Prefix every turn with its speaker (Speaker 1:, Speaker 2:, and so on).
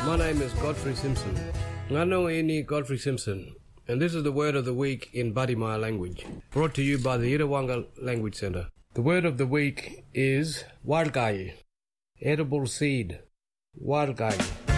Speaker 1: My name is Godfrey Simpson. Ngano ini Godfrey Simpson, and this is the word of the week in Badimaya language, brought to you by the Irawanga Language Centre. The word of the week is walgai, edible seed, walgai.